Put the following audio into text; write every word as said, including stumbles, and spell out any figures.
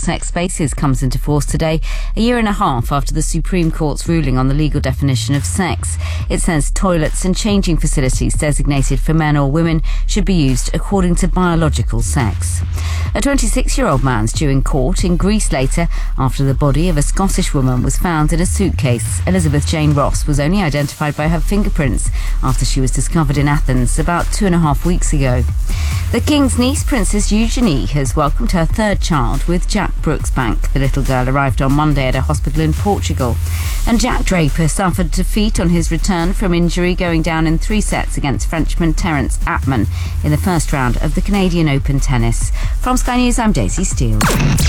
sex spaces comes into force today, a year and a half after the Supreme Court's ruling on the legal definition of sex. It says toilets and changing facilities designated for men or women should be used according to biological sex. A twenty-six-year-old man's due in court in Greece later after the body of a Scottish woman was found in a suitcase. Elizabeth Jane Ross was only identified by her fingerprints after she was discovered in Athens about two and a half weeks ago. The King's niece, Princess Eugenie, has welcomed her third child with Jack Brooksbank. The little girl arrived on Monday at a hospital in Portugal. And Jack Draper suffered defeat on his return from injury, going down in three sets against Frenchman Terence Atman in the first round of the Canadian Open tennis. From Sky News, I'm Daisy Steele.